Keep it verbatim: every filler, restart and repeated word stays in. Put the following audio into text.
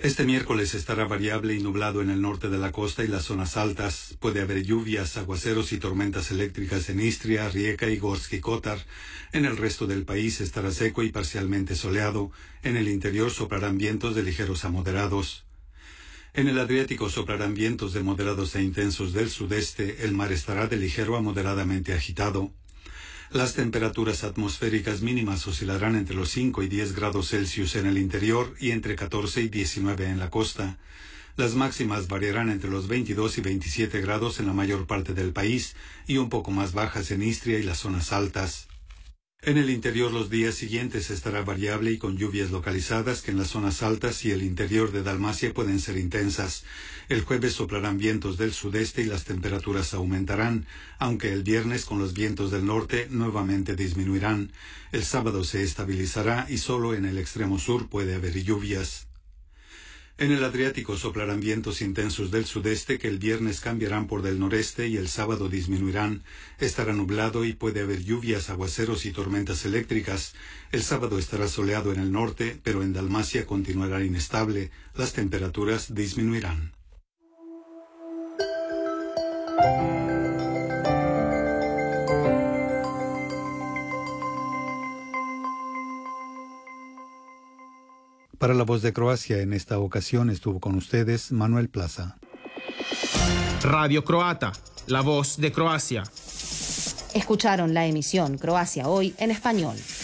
Este miércoles estará variable y nublado en el norte de la costa y las zonas altas. Puede haber lluvias, aguaceros y tormentas eléctricas en Istria, Rijeka y Gorski Kotar. En el resto del país estará seco y parcialmente soleado. En el interior soplarán vientos de ligeros a moderados. En el Adriático soplarán vientos de moderados e intensos del sudeste. El mar estará de ligero a moderadamente agitado. Las temperaturas atmosféricas mínimas oscilarán entre los cinco y diez grados Celsius en el interior y entre catorce y diecinueve en la costa. Las máximas variarán entre los veintidós y veintisiete grados en la mayor parte del país y un poco más bajas en Istria y las zonas altas. En el interior los días siguientes estará variable y con lluvias localizadas que en las zonas altas y el interior de Dalmacia pueden ser intensas. El jueves soplarán vientos del sudeste y las temperaturas aumentarán, aunque el viernes con los vientos del norte nuevamente disminuirán. El sábado se estabilizará y solo en el extremo sur puede haber lluvias. En el Adriático soplarán vientos intensos del sudeste que el viernes cambiarán por del noreste y el sábado disminuirán. Estará nublado y puede haber lluvias, aguaceros y tormentas eléctricas. El sábado estará soleado en el norte, pero en Dalmacia continuará inestable. Las temperaturas disminuirán. Para La Voz de Croacia, en esta ocasión estuvo con ustedes Manuel Plaza. Radio Croata, La Voz de Croacia. Escucharon la emisión Croacia Hoy en español.